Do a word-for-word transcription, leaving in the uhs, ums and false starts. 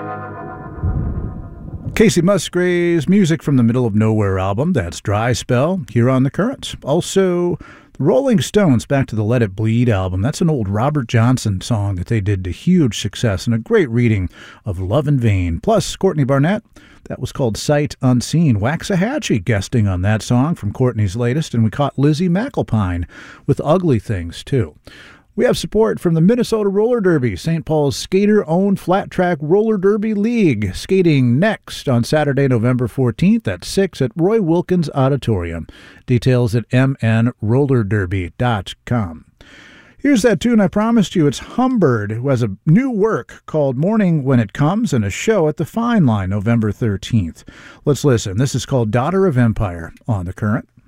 Kacey Musgraves, music from the Middle of Nowhere album. That's Dry Spell here on The Currents. Also, the Rolling Stones, back to the Let It Bleed album. That's an old Robert Johnson song that they did to huge success and a great reading of Love in Vain. Plus, Courtney Barnett, that was called Sight Unseen. Waxahachie guesting on that song from Courtney's latest, and we caught Lizzie McAlpine with Ugly Things, too. We have support from the Minnesota Roller Derby, Saint Paul's skater-owned flat-track roller derby league, skating next on Saturday, November fourteenth at six at Roy Wilkins Auditorium. Details at m n roller derby dot com. Here's that tune I promised you. It's Humbird, who has a new work called Morning When It Comes and a show at the Fine Line November thirteenth. Let's listen. This is called Daughter of Empire on The Current.